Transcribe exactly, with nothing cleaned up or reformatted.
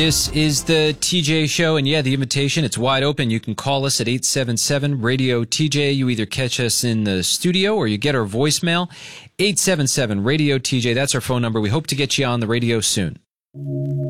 This is the T J Show, and yeah, the invitation, it's wide open. You can call us at eight seven seven radio T J. You either catch us in the studio or you get our voicemail, eight seven seven radio T J. That's our phone number. We hope to get you on the radio soon.